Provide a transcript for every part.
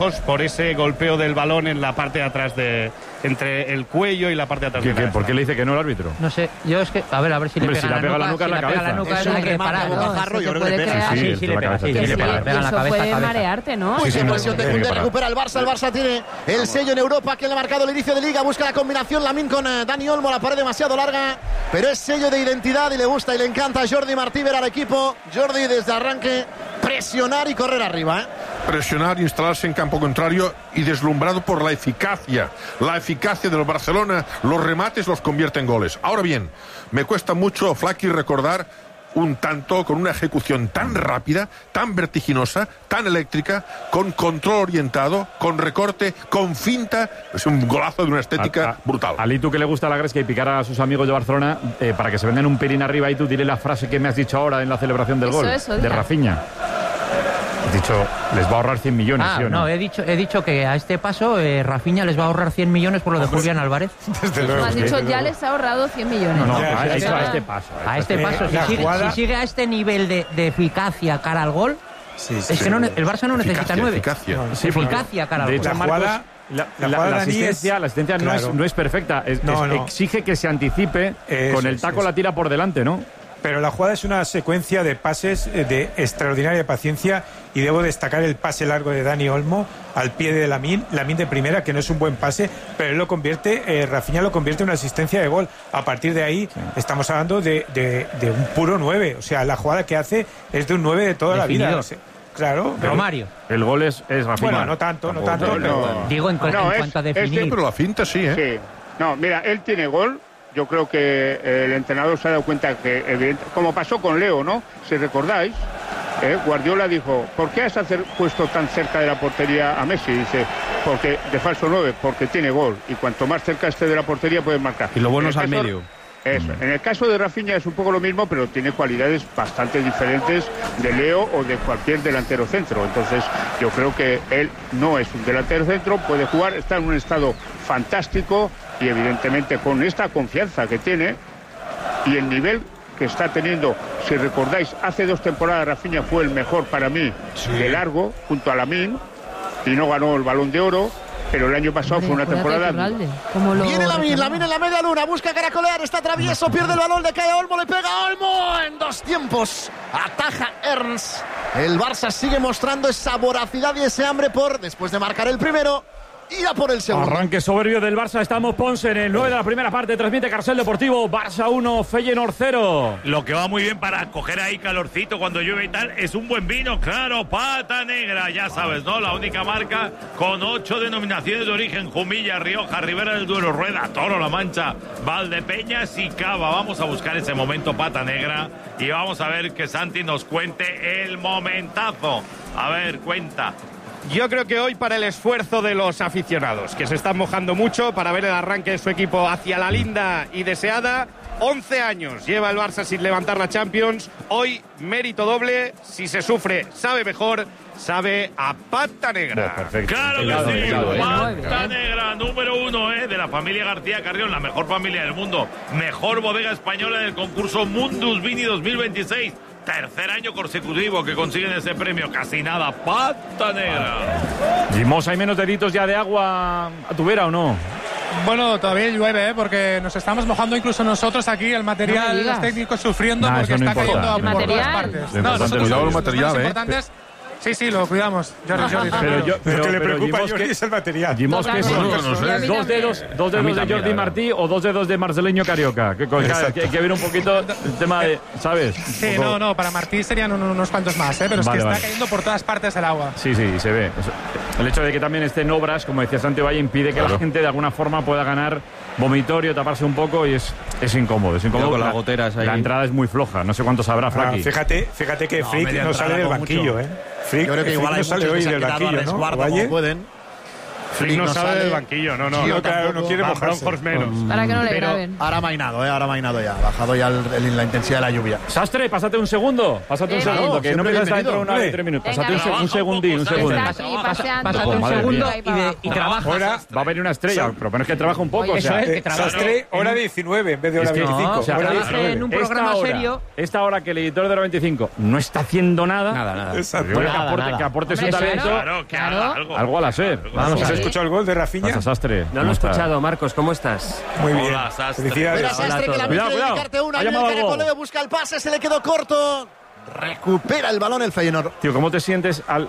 por ese golpeo del balón en la parte de atrás entre el cuello y la parte de atrás de la cabeza. ¿Por qué le dice que no el árbitro? No sé, yo es que a ver si Hombre, le pegan la nuca en la cabeza. Es hay que parar. Yo creo que le pega. Sí, le pega. Eso puede marearte, ¿no? Muy bien, presión de Koundé, recupera el Barça. El Barça tiene el sello en Europa. Quien le ha marcado el inicio de liga. Busca la combinación Lamine con Dani Olmo. La pared demasiado larga, pero es sello de identidad y le gusta y le encanta a Jordi Martí ver al equipo. Jordi desde arranque presionar y correr arriba, Presionar, instalarse en campo contrario y deslumbrado por la eficacia del Barcelona. Los remates los convierte en goles. Ahora bien, me cuesta mucho, Flaky, recordar un tanto con una ejecución tan rápida, tan vertiginosa, tan eléctrica, con control orientado, con recorte, con finta. Es un golazo de una estética brutal. A Litu, que le gusta la gresca y picar a sus amigos de Barcelona, para que se vengan un pelín arriba, y tú dile la frase que me has dicho ahora en la celebración del gol de Rafinha. Has dicho, les va a ahorrar 100 millones, ¿sí o no? No, he dicho que a este paso Rafinha les va a ahorrar 100 millones por lo de Julián Álvarez. No, has dicho, ya les ha ahorrado 100 millones. No, a este paso. A este paso, si sigue a este nivel de eficacia cara al gol, es que el Barça no necesita 9. Eficacia cara al gol. La asistencia no es perfecta. Exige que se anticipe, con el taco la tira por delante, ¿no? Pero la jugada es una secuencia de pases de extraordinaria paciencia, y debo destacar el pase largo de Dani Olmo al pie de Lamine de primera, que no es un buen pase, pero él lo convierte, Rafinha lo convierte en una asistencia de gol. A partir de ahí estamos hablando de un puro 9, o sea, la jugada que hace es de un 9 de toda la vida. Claro, Romario. El gol es Rafinha. Bueno, no tanto. Digo, en cuanto a definir. Pero la finta sí, Sí. No, mira, él tiene gol. Yo creo que el entrenador se ha dado cuenta que, como pasó con Leo, ¿no? Si recordáis, Guardiola dijo, ¿por qué has puesto tan cerca de la portería a Messi? Dice, porque de falso 9, porque tiene gol. Y cuanto más cerca esté de la portería, puedes marcar. Y lo bueno es al medio. Eso. En el caso de Rafinha es un poco lo mismo, pero tiene cualidades bastante diferentes de Leo o de cualquier delantero centro. Entonces, yo creo que él no es un delantero centro, puede jugar, está en un estado fantástico, y evidentemente con esta confianza que tiene y el nivel que está teniendo. Si recordáis, hace 2 temporadas Rafinha fue el mejor para mí de largo, junto a Lamine, y no ganó el Balón de Oro, pero el año pasado fue una temporada... Viene Lamine en la media luna, busca caracolear, está travieso, pierde el balón, le cae a Olmo, le pega a Olmo en 2 tiempos, ataja Ernst. El Barça sigue mostrando esa voracidad y ese hambre por, después de marcar el primero, ir a por el segundo. Arranque soberbio del Barça. Estamos Ponce en el 9 de la primera parte. Transmite Carcel Deportivo. Barça 1, Feyenoord 0. Lo que va muy bien para coger ahí calorcito cuando llueve y tal es un buen vino, claro. Pata Negra, ya sabes, ¿no? La única marca con 8 denominaciones de origen: Jumilla, Rioja, Ribera del Duero, Rueda, Toro, La Mancha, Valdepeñas y Cava. Vamos a buscar ese momento Pata Negra y vamos a ver que Santi nos cuente el momentazo. A ver, cuenta. Yo creo que hoy, para el esfuerzo de los aficionados, que se están mojando mucho para ver el arranque de su equipo hacia la linda y deseada, 11 años lleva el Barça sin levantar la Champions. Hoy, mérito doble. Si se sufre, sabe mejor. Sabe a Pata Negra. Claro que sí, Pata Negra, número 1 de la familia García Carrión, la mejor familia del mundo. Mejor bodega española del concurso Mundus Vini 2026. Tercer año consecutivo que consiguen ese premio. Casi nada, Pata Negra. Gimos, ¿hay menos deditos ya de agua a tu vera o no? Bueno, todavía llueve, porque nos estamos mojando incluso nosotros aquí, el material, los técnicos sufriendo porque está cayendo por todas partes. No, nosotros cuidado el material, importantes. Sí, lo cuidamos. Jordi. Pero lo que le preocupa a Jordi es el material. Gimos, ¿qué son? ¿Dos dedos de Jordi Martí o 2 dedos de Marceleño Carioca? Que ver un poquito el tema de, ¿sabes? Sí, no, para Martí serían unos cuantos más, pero es que está cayendo por todas partes el agua. Sí, se ve. El hecho de que también esté en obras, como decía Santi Valle, impide que la gente de alguna forma pueda ganar vomitorio, taparse un poco, y es incómodo. Con las goteras ahí. La entrada es muy floja, no sé cuánto sabrá Flaki. Fíjate que Frick no sale del banquillo, Frick, yo creo que igual hay muchos que se han quedado a resguardo como pueden. Flick no sabe del banquillo, no quiere mojarse. Para que no le graben. Ahora ha mainado ya. Ha bajado ya la intensidad de la lluvia. Sastre, pásate un segundo. Que no me está dentro de 1 hora y 3 minutos. Pásate un segundín. Pásate un segundo y trabaja. Ahora va a venir una estrella, pero es que trabaja un poco. Eso es, que trabaja. Sastre, hora 19 en vez de hora 25. O sea, en un programa serio. Esta hora que el editor de hora 25 no está haciendo nada. Nada. Que aporte su talento. Claro. Algo a la SER. ¿Has escuchado el gol de Rafinha? Sastre. No lo he escuchado, Marcos. ¿Cómo estás? Muy bien. Hola, Sastre. Felicidades. Mira, Sastre, que la mente de dedicarte una. Viene el Caracoleo, busca el pase, se le quedó corto. Recupera el balón el Feyenoord. Tío, ¿cómo te sientes al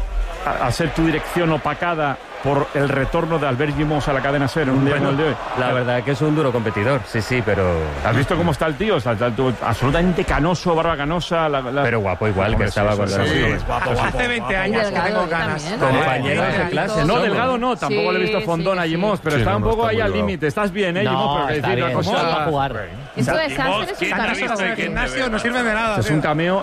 ser tu dirección opacada por el retorno de Albert Gimos a la cadena SER en un día como el de hoy? La verdad que es un duro competidor, sí, pero... ¿Has visto cómo está el tío? Está absolutamente canoso, barba canosa. Pero guapo igual, que estaba con guapo. Hace 20 años que tengo ganas. Compañero de clase. No, delgado no, tampoco le he visto fondón a Gimos, pero está un poco ahí al límite. Estás bien, Gimos, pero está bien, va a jugar. Esto de Sastre es un En el gimnasio no sirve de nada. Es un cameo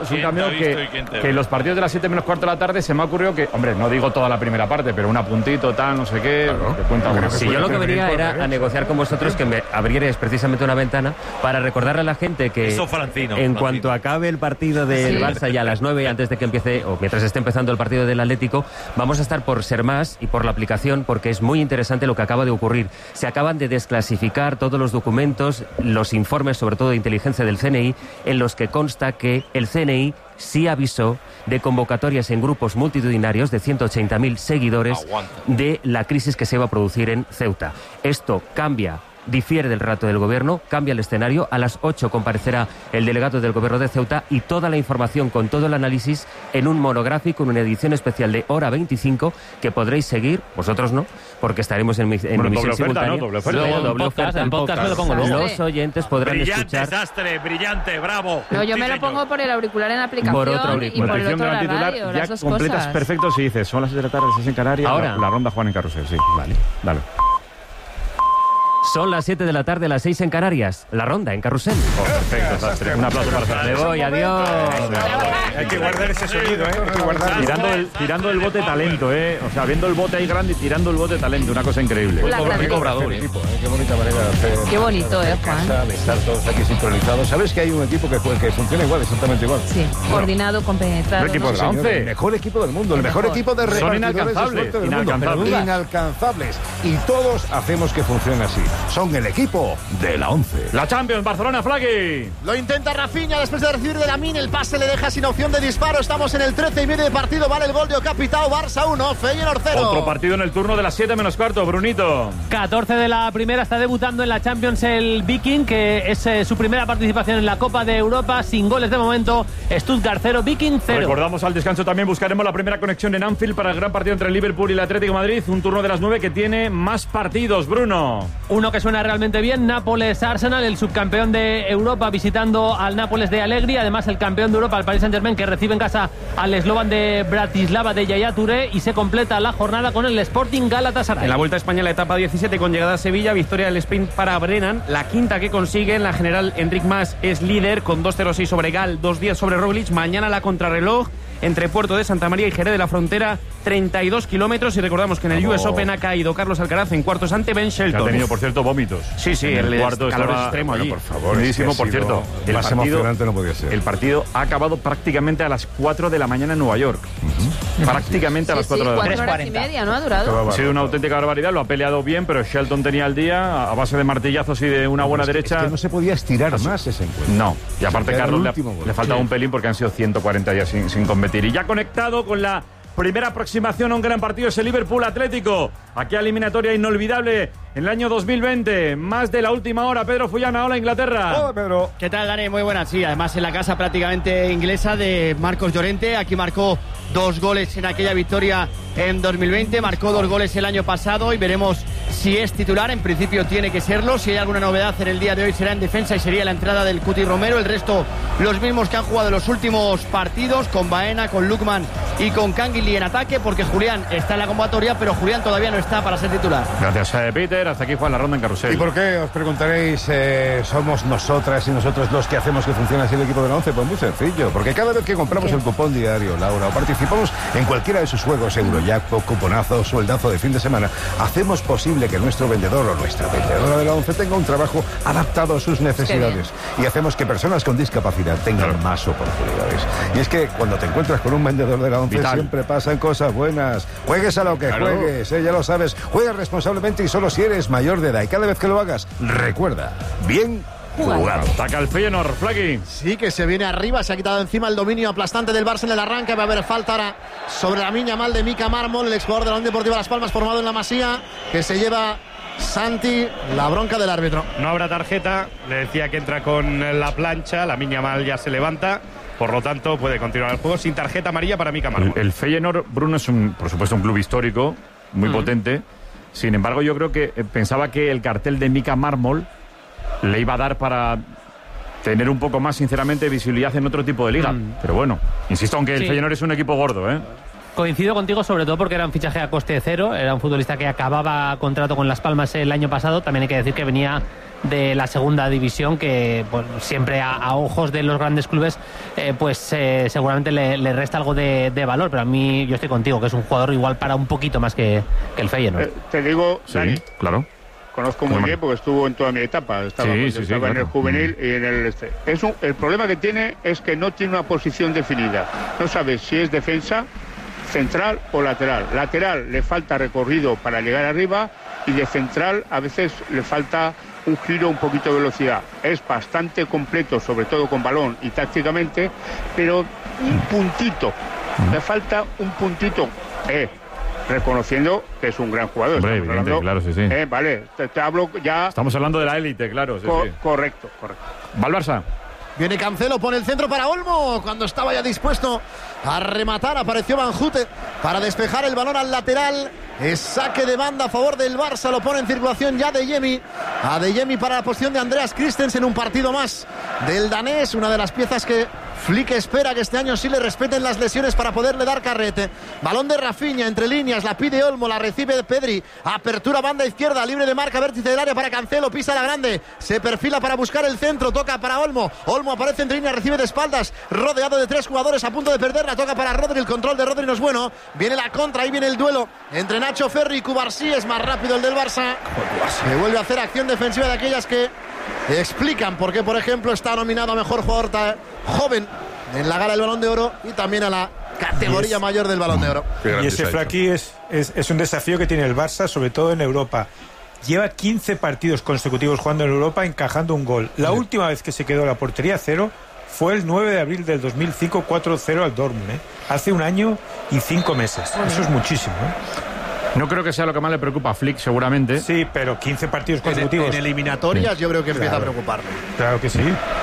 que los partidos de las 7 menos cuarto de la tarde se me ha ocurrido que, hombre, no digo toda la primera parte, pero un apuntito, tal, no sé qué. Si yo lo que venía era a negociar con vosotros que me abrierais precisamente una ventana para recordarle a la gente que en cuanto acabe el partido del Barça y a las 9, antes de que empiece, o mientras esté empezando el partido del Atlético, vamos a estar por Ser Más y por la aplicación, porque es muy interesante lo que acaba de ocurrir. Se acaban de desclasificar todos los documentos, los informes, sobre todo de inteligencia del CNI, en los que consta que el CNI sí avisó de convocatorias en grupos multitudinarios de 180.000 seguidores de la crisis que se iba a producir en Ceuta. Esto difiere del relato del gobierno, cambia el escenario. A las 8 comparecerá el delegado del gobierno de Ceuta y toda la información con todo el análisis en un monográfico, en una edición especial de hora 25 que podréis seguir, vosotros no, porque estaremos en emisión simultánea. Doble oferta. En podcast me lo pongo luego. Los oyentes podrán escuchar. Sastre, brillante, bravo. No, yo me lo pongo por el auricular en la aplicación Por otro y por el otro la radio, ya las dos completas cosas. perfecto si dices, son las 6 de la tarde, 6 en Canarias. Ahora. La ronda Juan en Carrusel, sí. Vale, dale. Son las 7 de la tarde, las 6 en Canarias. La ronda en Carrusel. Perfecto, Sastre. Un aplauso para Sastre. Me voy, adiós. Hay que guardar ese sonido, hay que guardarlo. Tirando el bote talento, O sea, viendo el bote ahí grande y tirando el bote talento. Una cosa increíble. Qué cobrador, equipo, qué bonita manera de hacer. Qué bonito, Juan. De estar todos aquí sincronizados. ¿Sabes que hay un equipo que funciona igual, exactamente igual? Sí, coordinado, compenetrado. El equipo de la 11. El mejor equipo del mundo, el mejor equipo de repartidores de suerte del mundo. Pero inalcanzables. Y todos hacemos que funcione así. Son el equipo de la 11. La Champions, Barcelona, Flaqui. Lo intenta Rafinha después de recibir de Lamine. El pase le deja sin opción de disparo. Estamos en el 13:30 de partido. Vale el gol de Ocapitao. Barça 1, Feyenoord 0. Otro partido en el turno de las 7 menos cuarto, Brunito. 14 de la primera, está debutando en la Champions el Viking, que es su primera participación en la Copa de Europa, sin goles de momento. Stuttgart 0, Viking 0. Recordamos al descanso también, buscaremos la primera conexión en Anfield para el gran partido entre el Liverpool y el Atlético de Madrid. Un turno de las 9 que tiene más partidos, Bruno. Uno que suena realmente bien, Nápoles-Arsenal, el subcampeón de Europa visitando al Nápoles de Allegri, además el campeón de Europa, el Paris Saint-Germain, que recibe en casa al Slovan de Bratislava de Yaya Touré, y se completa la jornada con el Sporting Galatasaray. En la Vuelta a España, la etapa 17 con llegada a Sevilla, victoria del sprint para Brennan, la quinta que consigue. En la general, Enric Mas es líder con 2.06 sobre Gal, 2.10 sobre Roglic. Mañana la contrarreloj entre Puerto de Santa María y Jerez de la Frontera, 32 kilómetros. Y recordamos que en el US Open ha caído Carlos Alcaraz en cuartos ante Ben Shelton. Que ha tenido, por cierto, vómitos. Sí, el cuarto calor estaba, extremo allí. Por favor, buenísimo, por cierto. El más emocionante no podía ser. El partido ha acabado prácticamente a las 4 de la mañana en Nueva York. Prácticamente a las 4 de la mañana. 4 horas y media, ¿no? Ha durado. Ha sido una auténtica barbaridad, lo ha peleado bien, pero Shelton tenía el día a base de martillazos y de una buena derecha. Es que no se podía estirar más ese encuentro. No, y aparte Carlos le faltaba un pelín porque han sido 140 días sin competir. Y ya conectado con la primera aproximación a un gran partido es el Liverpool Atlético. Aquella eliminatoria inolvidable en el año 2020. Más de la última hora. Pedro Fullana, hola Inglaterra. Hola Pedro. ¿Qué tal, Dani? Muy buenas. Sí, además en la casa prácticamente inglesa de Marcos Llorente. Aquí marcó 2 goles en aquella victoria en 2020. Marcó 2 goles el año pasado y veremos si es titular. En principio tiene que serlo. Si hay alguna novedad en el día de hoy será en defensa y sería la entrada del Cuti Romero. El resto los mismos que han jugado los últimos partidos, con Baena, con Lukman y con Canguilí en ataque, porque Julián está en la convocatoria, pero Julián todavía no está para ser titular. Gracias, Peter. River. Hasta aquí fue la ronda en carrusel. ¿Y por qué? Os preguntaréis, somos nosotras y nosotros los que hacemos que funcione así el equipo de la 11. Pues muy sencillo, porque cada vez que compramos el cupón diario, Laura, o participamos en cualquiera de sus juegos, Eurojackpot, cuponazo, sueldazo de fin de semana, hacemos posible que nuestro vendedor o nuestra vendedora de la 11 tenga un trabajo adaptado a sus necesidades. Y hacemos que personas con discapacidad tengan más oportunidades. Y es que cuando te encuentras con un vendedor de la 11 siempre pasan cosas buenas. Juegues a lo que juegues, ya lo sabes. Juega responsablemente y solo si eres mayor de edad. Y cada vez que lo hagas, recuerda, bien jugado. Ataca el Feyenoord, Flaky. Sí, que se viene arriba, se ha quitado encima el dominio aplastante del Barça en el arranque. Va a haber falta ahora sobre la miña mal de Mika Mármol, el exjugador de la Unión Deportiva Las Palmas, formado en la Masía, que se lleva Santi, la bronca del árbitro. No habrá tarjeta, le decía que entra con la plancha, la miña mal ya se levanta, por lo tanto puede continuar el juego sin tarjeta amarilla para Mika Mármol. El Feyenoord, Bruno, es por supuesto un club histórico, muy potente. Sin embargo, yo creo que pensaba que el cartel de Mika Mármol le iba a dar para tener un poco más, sinceramente, visibilidad en otro tipo de liga. Pero bueno, insisto, aunque el Feyenoord es un equipo gordo, ¿eh? Coincido contigo, sobre todo porque era un fichaje a coste cero. Era un futbolista que acababa contrato con Las Palmas el año pasado. También hay que decir que venía de la segunda división, que pues, siempre a ojos de los grandes clubes seguramente le resta algo de valor. Pero a mí, yo estoy contigo, que es un jugador igual para un poquito más que el Feyenoord. Te digo, sí, Dani, claro. Conozco muy bien porque estuvo en toda mi etapa. Estaba en el juvenil y en el el problema que tiene es que no tiene una posición definida. No sabe si es defensa, central o lateral. Lateral le falta recorrido para llegar arriba y de central a veces le falta un giro, un poquito de velocidad. Es bastante completo, sobre todo con balón y tácticamente, pero un puntito. Le falta un puntito. Reconociendo que es un gran jugador. Hombre, evidente, claro, sí. Vale, te hablo ya... Estamos hablando de la élite, claro. Sí. Correcto. Va el Barça. Viene Cancelo, pone el centro para Olmo. Cuando estaba ya dispuesto a rematar, apareció Banjute para despejar el balón al lateral. Es saque de banda a favor del Barça. Lo pone en circulación ya Adeyemi. Adeyemi para la posición de Andreas Christensen. Un partido más del danés. Una de las piezas que Flick espera que este año sí le respeten las lesiones para poderle dar carrete. Balón de Rafinha, entre líneas, la pide Olmo, la recibe Pedri. Apertura banda izquierda, libre de marca, vértice del área para Cancelo, pisa la grande, se perfila para buscar el centro, toca para Olmo. Olmo aparece entre líneas, recibe de espaldas, rodeado de 3 jugadores a punto de perderla, toca para Rodri, el control de Rodri no es bueno. Viene la contra, ahí viene el duelo entre Nacho Ferri y Cubarsí, es más rápido el del Barça. Se vuelve a hacer acción defensiva de aquellas que explican por qué, por ejemplo, está nominado a mejor jugador joven en la gala del Balón de Oro y también a la categoría mayor del Balón de Oro. Y ese Flaky es un desafío que tiene el Barça, sobre todo en Europa. Lleva 15 partidos consecutivos jugando en Europa, encajando un gol. La última vez que se quedó la portería a cero fue el 9 de abril del 2005, 4-0 al Dortmund. Hace un año y 5 meses. Eso es muchísimo. No creo que sea lo que más le preocupa a Flick, seguramente. Sí, pero 15 partidos consecutivos. En eliminatorias yo creo que empieza a preocuparle. Claro que sí.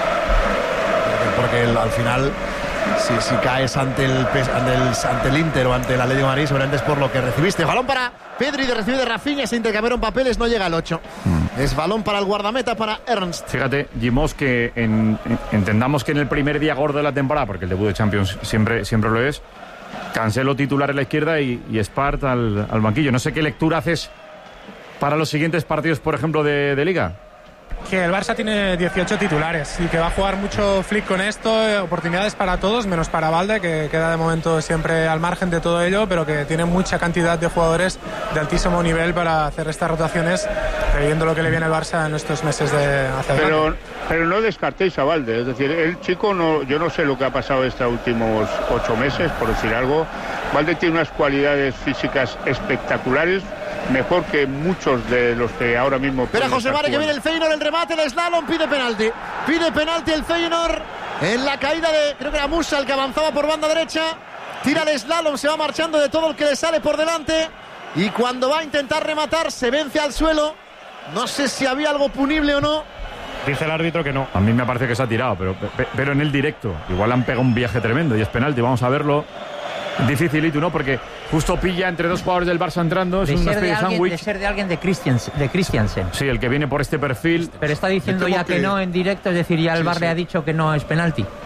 Porque al final, si caes ante el Inter o ante el Atlético de Madrid, seguramente es por lo que recibiste. Balón para Pedri, recibe de Rafinha, se intercambiaron papeles, no llega al 8. Es balón para el guardameta, para Ernst. Fíjate, Gimos, que entendamos que en el primer día gordo de la temporada, porque el debut de Champions siempre lo es, Cancelo titular en la izquierda y Spart al banquillo. No sé qué lectura haces para los siguientes partidos, por ejemplo, de Liga. Que el Barça tiene 18 titulares y que va a jugar mucho Flick con esto, oportunidades para todos, menos para Balde, que queda de momento siempre al margen de todo ello, pero que tiene mucha cantidad de jugadores de altísimo nivel para hacer estas rotaciones, previendo lo que le viene al Barça en estos meses de hacia adelante. Pero no descartéis a Balde, es decir, el chico, yo no sé lo que ha pasado estos últimos 8 meses, por decir algo. Balde tiene unas cualidades físicas espectaculares, mejor que muchos de los que ahora mismo... Espera José Mare, que viene el Feyenoord, el remate, el slalom, pide penalti el Feyenoord en la caída de, creo que era Musa el que avanzaba por banda derecha, tira el slalom, se va marchando de todo el que le sale por delante y cuando va a intentar rematar se vence al suelo. No sé si había algo punible o no. Dice el árbitro que no. A mí me parece que se ha tirado, pero en el directo igual han pegado un viaje tremendo y es penalti, vamos a verlo. Dificilito, ¿no? Porque justo pilla entre 2 jugadores del Barça entrando. Es una especie de sándwich. De ser de alguien de Christiansen. Sí, el que viene por este perfil. Pero está diciendo ya que no en directo, es decir, ya el VAR le ha dicho que no es penalti.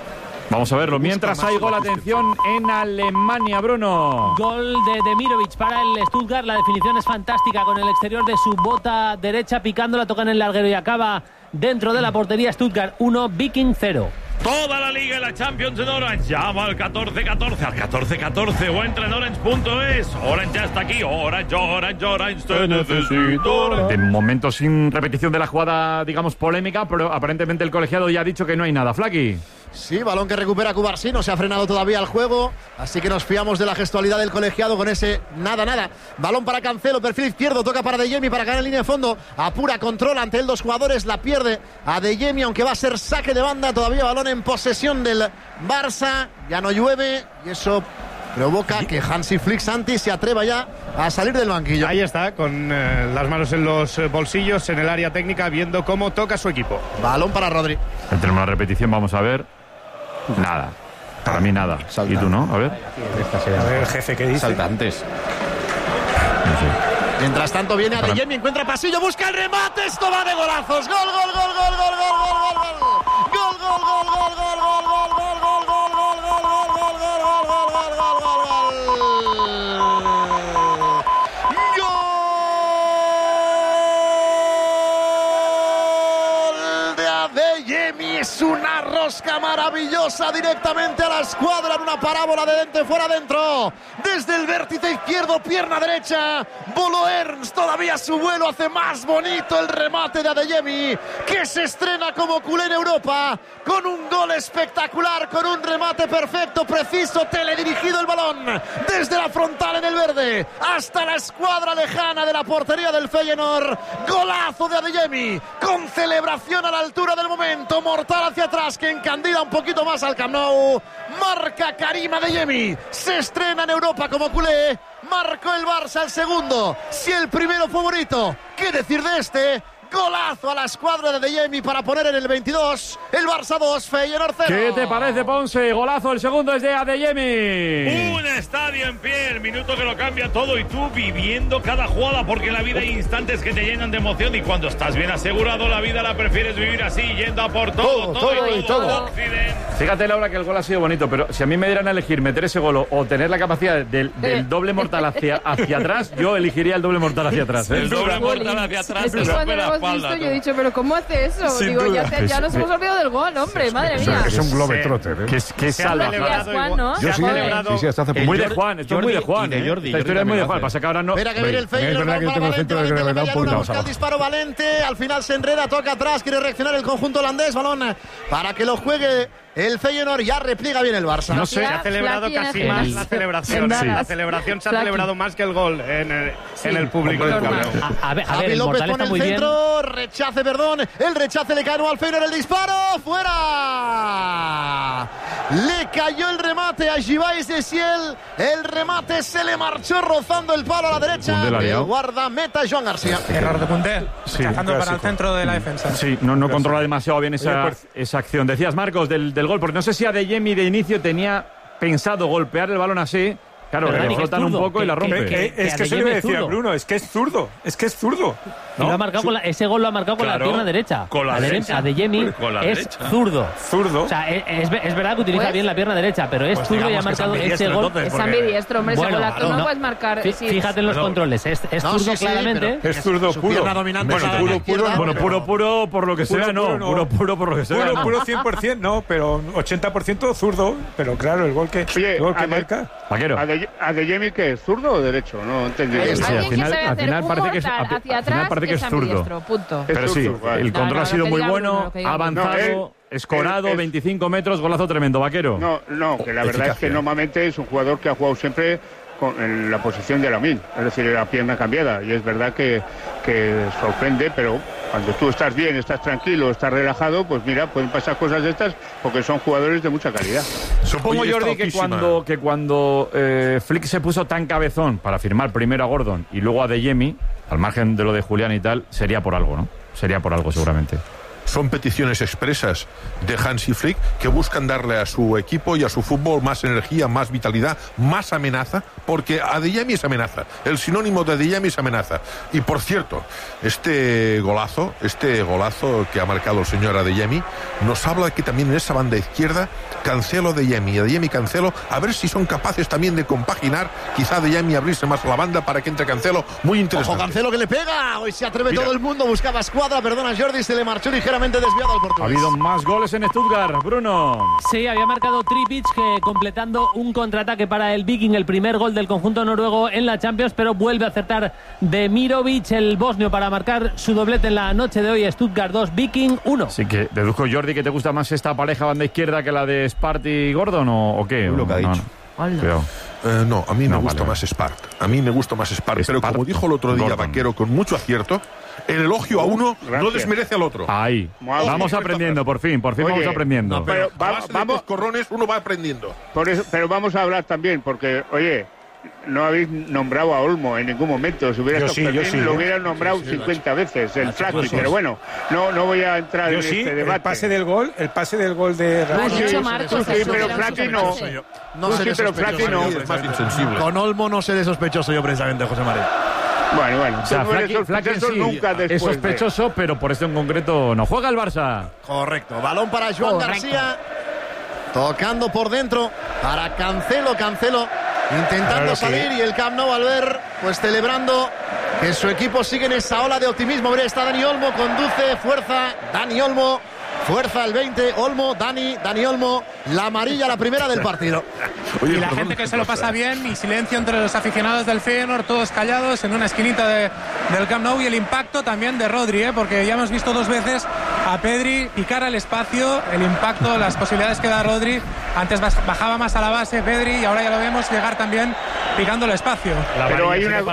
Vamos a verlo. Mientras hay gol, atención, en Alemania, Bruno. Gol de Demirovic para el Stuttgart. La definición es fantástica con el exterior de su bota derecha, picándola, toca en el larguero y acaba dentro de la portería. Stuttgart 1, Viking 0. Toda la liga y la Champions en Orange. Llama al 1414, al 1414 o entra en orange.es. Orange ya está aquí. Orange, te necesito. De momento sin repetición de la jugada, digamos, polémica, pero aparentemente el colegiado ya ha dicho que no hay nada. Flaky. Sí, balón que recupera Cubarsí, no se ha frenado todavía el juego, así que nos fiamos de la gestualidad del colegiado con ese nada. Balón para Cancelo, perfil izquierdo, toca para Adeyemi para ganar en línea de fondo, apura, controla ante él 2 jugadores, la pierde Adeyemi, aunque va a ser saque de banda, todavía balón en posesión del Barça, ya no llueve y eso provoca que Hansi Flick Santi se atreva ya a salir del banquillo. Ahí está, con las manos en los bolsillos, en el área técnica, viendo cómo toca su equipo. Balón para Rodri. Tenemos una repetición, vamos a ver. Nada. Para mí nada. Salta. ¿Y tú no? A ver. A ver el jefe que dice. Saltantes. No sé. Mientras tanto viene Adeyemi, encuentra pasillo, busca el remate, esto va de golazos. Gol. Es una rosca maravillosa directamente a la escuadra en una parábola de dentro fuera adentro. Desde el vértice izquierdo, pierna derecha. Bolo Ernst, todavía su vuelo hace más bonito el remate de Adeyemi, que se estrena como culé en Europa con un gol espectacular, con un remate perfecto, preciso, teledirigido el balón desde la frontal en el verde hasta la escuadra lejana de la portería del Feyenoord. Golazo de Adeyemi con celebración a la altura del momento, mortal hacia atrás que encandila un poquito más al Camp Nou. Marca Karim Adeyemi, se estrena en Europa como culé. Marcó el Barça el segundo, si el primero fue bonito, ¿qué decir de este? Golazo a la escuadra de Adeyemi para poner en el 22 el Barça 2, Feyenoord 0. ¿Qué te parece, Ponce? Golazo, el segundo es de Adeyemi. Un estadio en pie, el minuto que lo cambia todo y tú viviendo cada jugada, porque en la vida hay instantes que te llenan de emoción y cuando estás bien asegurado la vida la prefieres vivir así, yendo a por todo. Fíjate, Laura, que el gol ha sido bonito, pero si a mí me dieran a elegir meter ese gol o tener la capacidad del doble mortal hacia atrás, yo elegiría el doble mortal hacia atrás. El doble mortal hacia atrás. Es que cuando lo hemos visto, yo he dicho, pero ¿cómo hace eso? Sin Digo, duda. ya nos hemos olvidado del gol, hombre, madre mía. Es un globetrotter, ¿eh? Que salva. Juan, ¿no? Yo sí, hasta hace poco. Muy de Juan, esto es muy de Juan. Y de Jordi. Esta historia es muy de Juan, pasa que ahora no. Espera que viene el Feyenoord, Es verdad que yo tengo centro de gravedad un poquito más busca el abajo. disparo Valente, al final se enreda, toca atrás, quiere reaccionar el conjunto holandés, balón para que lo juegue el Feyenoord, ya repliega bien el Barça. No sé, ha celebrado casi más la celebración. Sí. La celebración se ha celebrado más que el gol en el público del Camp Nou. A ver, Javi el López mortal pone está muy el bien. centro, el rechace le cae al Feyenoord, el disparo, fuera. Le cayó el remate a Giváis de Siel, el remate se le marchó rozando el palo a la derecha, el guardameta Joan García. Error de Punté, Sí, rechazando para el centro de la defensa. Sí, no controla demasiado bien esa acción. Decías, Marcos, del gol, porque no sé si Adeyemi de inicio tenía pensado golpear el balón así. Claro, Pero le Dani, flotan un poco y la rompe. Es que eso le decía Bruno, es que es zurdo. Y lo ha marcado ese gol lo ha marcado con la pierna derecha. Con la derecha. Adeyemi es zurdo. Zurdo. O sea, es verdad que utiliza bien la pierna derecha, pero es zurdo y ha marcado ese gol. Es ambidiestro, hombre, ese golazo no puedes marcar. Fíjate en los controles, es zurdo claramente. Es zurdo puro. Pierna dominante. Puro por lo que sea, no. Puro por lo que sea. Puro 100%, no, pero 80% zurdo. Pero claro, el gol que marca. Vaquero. ¿Adeyemi qué es? ¿Zurdo o derecho? No entendí. Sí, al final parece que es hacia atrás, parece que es zurdo. Punto. Pero sí, el control ha sido muy bueno, ha avanzado, escorado, 25 metros, golazo tremendo, Vaquero. No, que la verdad es que normalmente es un jugador que ha jugado siempre en la posición de Lamine, es decir, la pierna cambiada, y es verdad que sorprende, pero cuando tú estás bien, estás tranquilo, estás relajado, pues mira, pueden pasar cosas de estas porque son jugadores de mucha calidad. Supongo, Jordi, que cuando Flick se puso tan cabezón para firmar primero a Gordon y luego a Adeyemi, al margen de lo de Julián y tal, sería por algo, ¿no? Sería por algo seguramente. son peticiones expresas de Hansi Flick que buscan darle a su equipo y a su fútbol más energía, más vitalidad, más amenaza, porque Adeyemi es amenaza, el sinónimo de Adeyemi es amenaza. Y por cierto, este golazo que ha marcado el señor Adeyemi nos habla de que también en esa banda izquierda Cancelo, Adeyemi, Cancelo, a ver si son capaces también de compaginar, quizá Adeyemi abrirse más a la banda para que entre Cancelo, muy interesante. Ojo, Cancelo que le pega, hoy se atreve todo el mundo, buscaba escuadra, perdona Jordi, se le marchó ligeramente desviado al portugués. Ha habido más goles en Stuttgart, Bruno. Sí, había marcado Tripic que completando un contraataque para el Viking, el primer gol del conjunto noruego en la Champions, pero vuelve a acertar Demirovic, el bosnio, para marcar su doblete en la noche de hoy. Stuttgart 2, Viking 1. Así que deduzco, Jordi, que te gusta más esta pareja banda izquierda que la de Sparty y Gordon, ¿o qué? Lo que ha dicho. No, a mí me gusta más Spart. A mí me gusta más Spart. Pero como dijo el otro día Gordon. Vaquero con mucho acierto, el elogio a uno no desmerece al otro. Ahí. Vamos aprendiendo, por fin Oye, vamos aprendiendo. No, pero vamos corrones, uno va aprendiendo. Por eso, pero vamos a hablar también, porque, oye, no habéis nombrado a Olmo en ningún momento. Si hubiera estado Fermín, lo hubieran nombrado 50 veces, el Flaky, pero bueno, no voy a entrar en este debate. El pase del gol de Marcos, sí, pero Flaky no. No sé, pero Flaky no. Es más insensible. Con Olmo no seré sospechoso yo precisamente, José María. Bueno, O sea, Flaky sí, nunca es sospechoso, pero por esto en concreto no juega el Barça. Correcto, balón para Joan García, tocando por dentro para Cancelo, intentando salir, y el Camp Nou al ver, pues celebrando que su equipo sigue en esa ola de optimismo. Mira, está Dani Olmo, conduce, fuerza, Dani Olmo, fuerza el 20, Olmo, Dani Olmo, la amarilla, la primera del partido. Oye, y la gente que se lo pasa bien, y silencio entre los aficionados del Feyenoord, todos callados en una esquinita del Camp Nou, y el impacto también de Rodri, porque ya hemos visto 2 veces a Pedri picar al espacio, el impacto, las posibilidades que da Rodri. Antes bajaba más a la base Pedri y ahora ya lo vemos llegar también picando el espacio. Pero hay una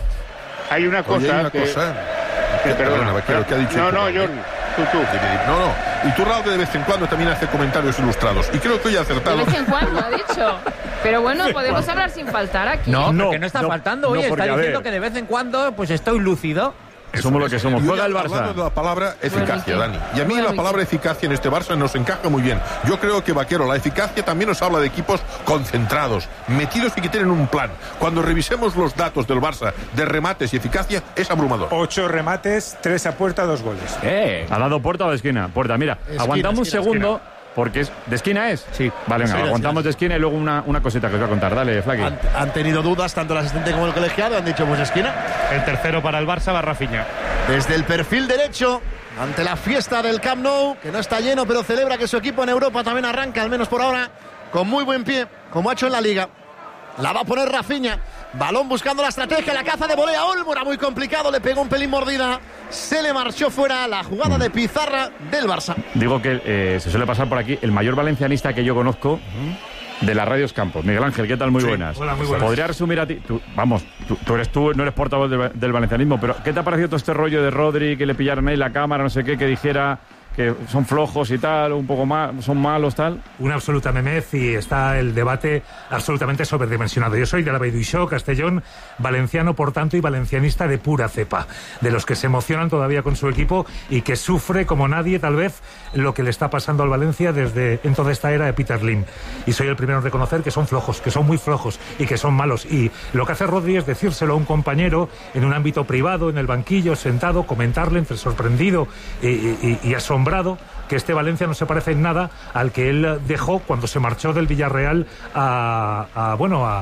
cosa. Perdona, Vaquero, ¿qué ha dicho? No, Jordi. Tú. No. Y tú, Raúl, que de vez en cuando también hace comentarios ilustrados. Y creo que hoy ha acertado. De vez en cuando, ha dicho. Pero bueno, podemos hablar sin faltar aquí. No, porque no está faltando. Oye, está diciendo que de vez en cuando pues estoy lúcido. Somos lo que somos. Juega el Barça. Hablando de la palabra eficacia, Dani. Y a mí la palabra eficacia en este Barça nos encaja muy bien. Yo creo que, Vaquero, la eficacia también nos habla de equipos concentrados, metidos y que tienen un plan. Cuando revisemos los datos del Barça de remates y eficacia, es abrumador. 8 remates, 3 a puerta, 2 goles. ¿Ha dado puerta o de esquina? Puerta, mira. Aguantamos un segundo. Porque es ¿de esquina es? Sí. Vale, venga, aguantamos de esquina y luego una cosita que os voy a contar. Dale, Flaky. Han tenido dudas tanto el asistente como el colegiado, han dicho pues esquina. El tercero para el Barça va Rafinha. Desde el perfil derecho, ante la fiesta del Camp Nou, que no está lleno, pero celebra que su equipo en Europa también arranca, al menos por ahora, con muy buen pie, como ha hecho en la Liga. La va a poner Rafinha. Balón buscando la estrategia, la caza de volea. Olmo era muy complicado, le pegó un pelín mordida. Se le marchó fuera la jugada de pizarra del Barça. Digo que se suele pasar por aquí el mayor valencianista que yo conozco de las Radios Campos. Miguel Ángel, ¿qué tal? Muy buenas. Hola, muy buenas. ¿Podría resumir a ti? Tú no eres portavoz del valencianismo, pero ¿qué te ha parecido todo este rollo de Rodri, que le pillaron ahí la cámara, no sé qué, que dijera que son flojos y tal, un poco más, son malos, tal? Una absoluta memez, y está el debate absolutamente sobredimensionado. Yo soy de la Beiduixó, Castellón, valenciano, por tanto, y valencianista de pura cepa, de los que se emocionan todavía con su equipo y que sufre como nadie, tal vez, lo que le está pasando al Valencia en toda esta era de Peter Lim. Y soy el primero en reconocer que son flojos, que son muy flojos y que son malos. Y lo que hace Rodri es decírselo a un compañero en un ámbito privado, en el banquillo, sentado, comentarle entre sorprendido y asombrado que este Valencia no se parece en nada al que él dejó cuando se marchó del Villarreal al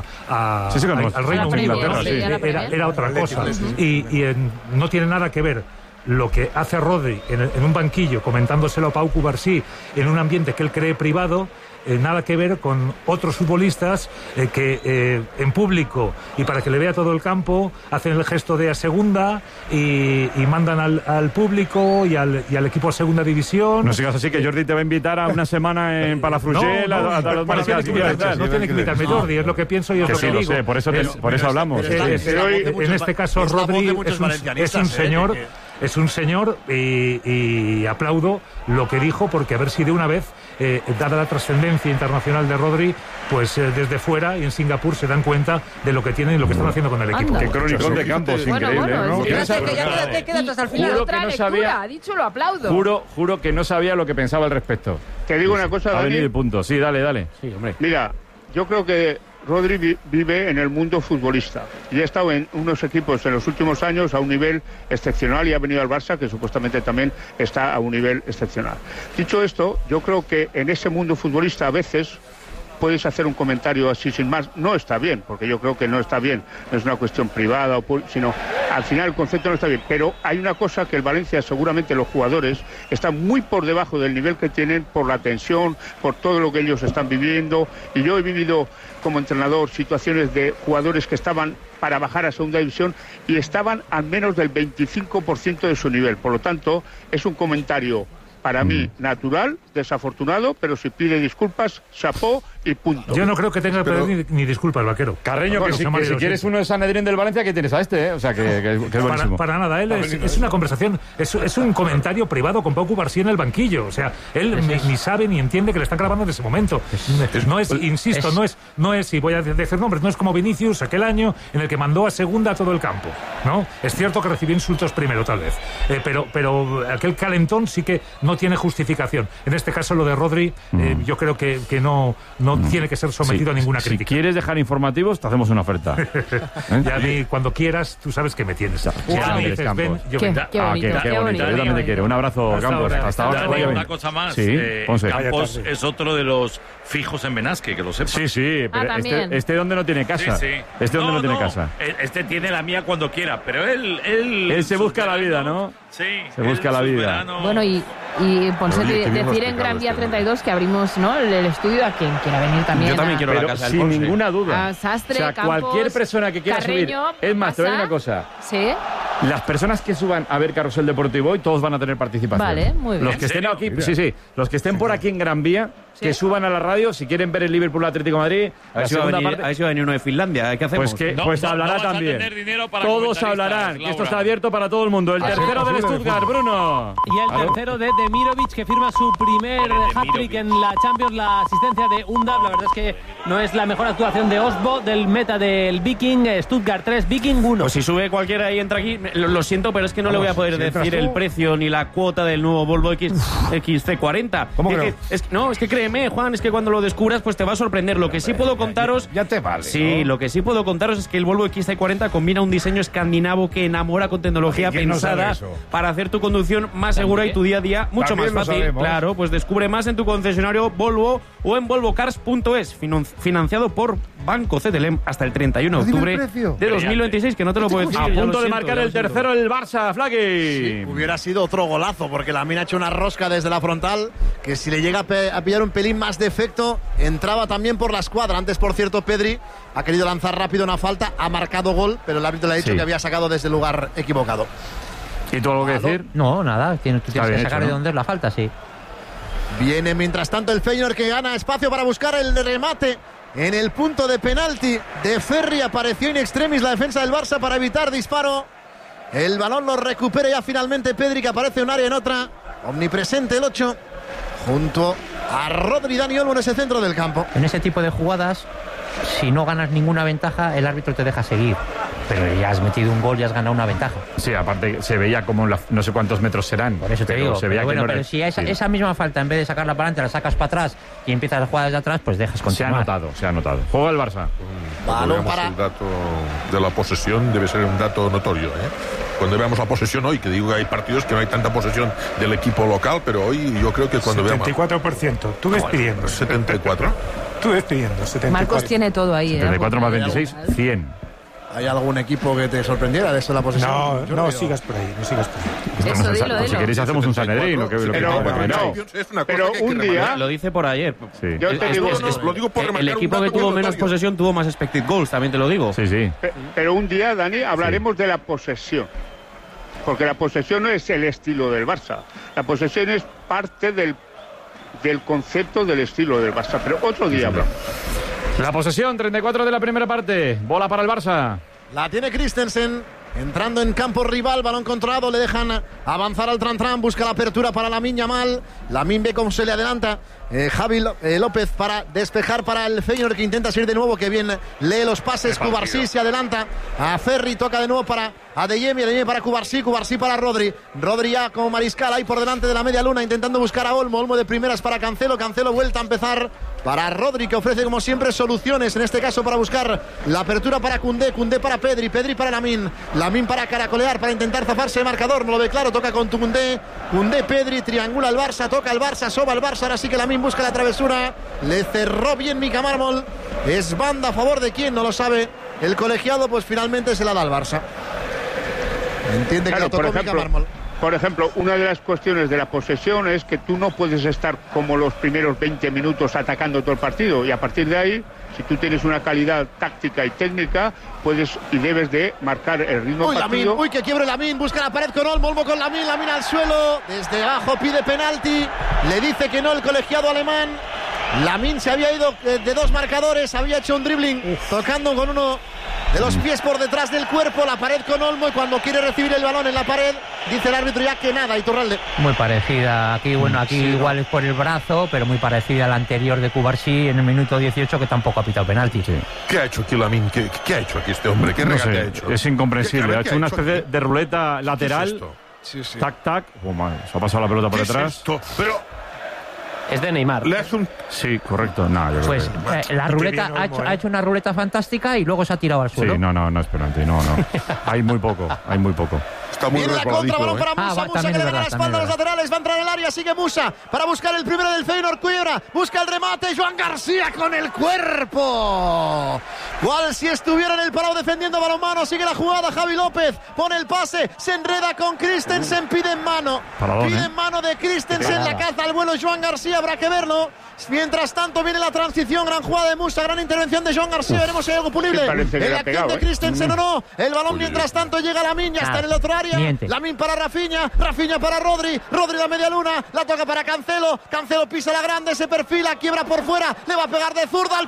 Reino Unido. Era otra cosa. No tiene nada que ver lo que hace Rodri en un banquillo comentándoselo a Pau Cubarsí en un ambiente que él cree privado. Nada que ver con otros futbolistas que en público y para que le vea todo el campo hacen el gesto de a segunda y mandan al público y al equipo a segunda división. No sigas así, que Jordi te va a invitar a una semana en Palafrugell a los mariscales. No tiene que invitarme Jordi, es lo que pienso y es lo que digo. Sé, por eso hablamos. En este caso Rodri es un señor es un señor y aplaudo lo que dijo, porque a ver si de una vez, dada la trascendencia internacional de Rodri, pues desde fuera y en Singapur se dan cuenta de lo que tienen y lo que están haciendo con el equipo. Qué cronicón de Campos, increíble, ¿no? Quédate hasta el final. Juro que no sabía, ha dicho, lo aplaudo. Juro que no sabía lo que pensaba al respecto. Te digo una cosa, Dani. Ha venido el punto. Sí, dale. Sí, hombre. Mira, yo creo que Rodri vive en el mundo futbolista y ha estado en unos equipos en los últimos años a un nivel excepcional y ha venido al Barça, que supuestamente también está a un nivel excepcional. Dicho esto, yo creo que en ese mundo futbolista a veces puedes hacer un comentario así sin más. No está bien, porque yo creo que no está bien. No es una cuestión privada, sino al final el concepto no está bien. Pero hay una cosa que el Valencia, seguramente los jugadores, están muy por debajo del nivel que tienen por la tensión, por todo lo que ellos están viviendo. Y yo he vivido como entrenador situaciones de jugadores que estaban para bajar a segunda división y estaban al menos del 25% de su nivel. Por lo tanto, es un comentario para mí natural, desafortunado, pero si pide disculpas, chapó y punto. Yo no creo que tenga que pedir ni disculpas, Vaquero. Carreño, que si quieres uno de Sanedrín del Valencia, que tienes a este, O sea, que es buenísimo. Para nada, él es una conversación, es un comentario privado con Pau Cubarsí en el banquillo. O sea, él ni sabe ni entiende que le están grabando en ese momento. Insisto, no es, y voy a decir nombres, no es como Vinicius aquel año en el que mandó a segunda a todo el campo, ¿no? Es cierto que recibió insultos primero, tal vez, pero aquel calentón sí que no tiene justificación. En este caso, lo de Rodri, yo creo que no tiene que ser sometido a ninguna crítica. Si quieres dejar informativos, te hacemos una oferta. Y a mí, cuando quieras, tú sabes que me tienes. Qué bonito. Yo también te quiero. Un abrazo, Campos. Hasta ahora. Una cosa más. Campos es otro de los fijos en Benasque, que lo sepas. Sí, pero este donde no tiene casa. Este donde no tiene casa. Este tiene la mía cuando quiera, pero él se busca la vida, ¿no? Sí. Se busca la vida. Bueno, y Ponce, decir en Gran Vía 32 que abrimos, ¿no?, el estudio a quien quiera venir también. Yo también quiero la casa del Ponce. Sin ninguna duda. Sastre, o sea, Campos, cualquier persona que quiera Carreño, subir. Es más, te voy a decir una cosa. Sí. Las personas que suban a ver Carrusel Deportivo hoy, todos van a tener participación. Vale, muy bien. Los que estén aquí, los que estén por aquí en Gran Vía, que suban a la radio, si quieren ver el Liverpool Atlético de Madrid. A ver si va a venir uno de Finlandia. ¿Qué hacemos? Pues hablará también. Todos hablarán, que esto está abierto para todo el mundo. El tercero del Stuttgart, Bruno. Y el tercero de Demirovic, que firma su primer hat-trick en la Champions, la asistencia de Undav. La verdad es que no es la mejor actuación de Osbo, del meta del Viking. Stuttgart 3, Viking 1. Pues si sube cualquiera y entra aquí, lo siento, pero es que no le voy a poder decir el precio ni la cuota del nuevo Volvo XC40. ¿Cómo que no? Es que créeme, Juan, es que cuando lo descubras pues te va a sorprender. Lo que sí puedo contaros... Ya te vale, sí, ¿no? Lo que sí puedo contaros es que el Volvo XC40 combina un diseño escandinavo que enamora con tecnología pensada para hacer tu conducción más segura y tu día a día mucho más fácil. Claro, pues descubre más en tu concesionario Volvo o en volvocars.es, financiado por Banco CTLM hasta el 31 de octubre de 2026, que no te lo puedo decir. A punto de marcar el tercero el Barça, Flaky. Sí, hubiera sido otro golazo, porque la mina ha hecho una rosca desde la frontal, que si le llega a pillar un pelín más de efecto, entraba también por la escuadra. Antes, por cierto, Pedri ha querido lanzar rápido una falta, ha marcado gol, pero el árbitro le ha dicho que había sacado desde el lugar equivocado. ¿Y tú algo que decir? No, nada, tú tienes que sacar de dónde es la falta, sí. Viene mientras tanto el Feyenoord, que gana espacio para buscar el remate en el punto de penalti de Ferri. Apareció in extremis la defensa del Barça para evitar disparo. El balón lo recupera ya finalmente Pedri, que aparece un área en otra. Omnipresente el 8 junto a Rodri, Dani Olmo en ese centro del campo. En ese tipo de jugadas, si no ganas ninguna ventaja, el árbitro te deja seguir. Pero ya has metido un gol y has ganado una ventaja. Sí, aparte se veía como no sé cuántos metros serán. Por eso te digo. Se veía pero si esa misma falta, en vez de sacarla para adelante, la sacas para atrás y empiezas a jugar desde atrás, pues dejas continuar. Se ha notado. Juega el Barça. Balón para... El dato de la posesión debe ser un dato notorio, Cuando veamos la posesión hoy, que digo que hay partidos que no hay tanta posesión del equipo local, pero hoy yo creo que cuando 74%. Tú ves pidiendo. 74. Tú ves pidiendo. 74. Marcos tiene todo ahí. 74 más 26, 100. ¿Hay algún equipo que te sorprendiera de eso la posesión? No sigas por ahí, Eso, dilo. Si queréis hacemos un Sanedrín. Pero un día... Lo dice por ayer. Sí. Yo te digo, lo digo por el equipo que tuvo menos posesión tuvo más expected goals, también te lo digo. Sí. Pero un día, Dani, hablaremos de la posesión. Porque la posesión no es el estilo del Barça. La posesión es parte del concepto del estilo del Barça. Pero otro día hablamos. La posesión, 34 de la primera parte. Bola para el Barça. La tiene Christensen. entrando en campo rival, balón controlado, le dejan avanzar al Tran, busca la apertura para Lamine Yamal. Lamine ve cómo se le adelanta Javi López para despejar para el Feyenoord, que intenta seguir de nuevo, que bien lee los pases. Cubarsí se adelanta a Ferri, toca de nuevo para Adeyemi para Cubarsí para Rodri ya como mariscal ahí por delante de la media luna, intentando buscar a Olmo de primeras para Cancelo vuelta a empezar para Rodri, que ofrece como siempre soluciones, en este caso para buscar la apertura para Koundé para Pedri para Lamine para caracolear, para intentar zafarse el marcador, no lo ve claro, toca con Koundé, Pedri, triangula el Barça, toca el Barça, soba el Barça, ahora sí que Lamine busca la travesura, le cerró bien Mika Mármol, es banda a favor de quién, no lo sabe el colegiado, pues finalmente se la da al Barça. Entiende que le tocó Mika Mármol. Por ejemplo, una de las cuestiones de la posesión es que tú no puedes estar como los primeros 20 minutos atacando todo el partido, y a partir de ahí, si tú tienes una calidad táctica y técnica, puedes y debes de marcar el ritmo del partido. Lamine, que quiebre Lamine, busca la pared con Olmo con Lamine al suelo, desde abajo pide penalti, le dice que no el colegiado alemán. Lamine se había ido de dos marcadores, había hecho un dribbling tocando con uno de los pies por detrás del cuerpo, la pared con Olmo, y cuando quiere recibir el balón en la pared, dice el árbitro ya que nada. Iturralde. Muy parecida, aquí sí, igual es por el brazo, pero muy parecida a la anterior de Cubarsí en el minuto 18, que tampoco ha pitado penalti. Sí. ¿Qué ha hecho aquí Lamine? ¿Qué ha hecho aquí este hombre? ¿Qué regate ha hecho? Es incomprensible, ha hecho una especie de ruleta lateral. ¿Qué es esto? Tac, se ha pasado la pelota por detrás. ¿Qué es esto? Pero... Es de Neymar. Le hace un... Sí, correcto. No, pues la ruleta ha hecho una ruleta fantástica y luego se ha tirado al suelo. Sí, no es penalti, no. Hay muy poco. Está muy viene la contra, balón para Musa, que le gana la espalda a los laterales, va a entrar en el área, sigue Musa para buscar el primero del Feyenoord, quiebra, busca el remate, Joan García con el cuerpo. Cual si estuviera en el parado defendiendo balonmano, sigue la jugada, Javi López pone el pase, se enreda con Christensen, pide en mano. Pide en mano de Christensen, la caza al vuelo Joan García, habrá que verlo. Mientras tanto viene la transición, gran jugada de Musa, gran intervención de Joan García, veremos si hay algo punible en la acción de Christensen o no. El balón mientras tanto llega a Lamine, ya está en el otro área. Lamine para Rafinha para Rodri la media luna, la toca para Cancelo pisa la grande, se perfila, quiebra por fuera, le va a pegar de zurda al